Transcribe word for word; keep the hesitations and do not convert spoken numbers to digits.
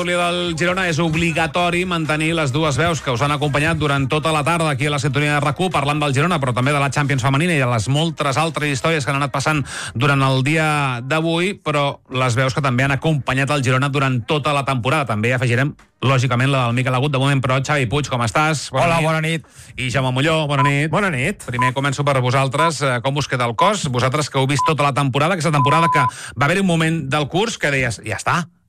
tertúlia del Girona és obligatori mantenir les dues veus que us han acompanyat durant tota la tarda aquí a la sintonia de R A C u, parlant del Girona, però també de la Champions femenina i de les moltes altres històries que han anat passant durant el dia d'avui, però les veus que també han acompanyat el Girona durant tota la temporada. També hi afegirem, lògicament, la del Miquel Agut. De moment, però, Xavi Puig, com estàs? Bona Hola, nit. bona nit. I Jaume Molló, bona nit. Bona nit. Primer començo per vosaltres. Com us queda el cos? Vosaltres que heu vist tota la temporada, aquesta temporada que va haver-hi un moment del curs que deies, ja està,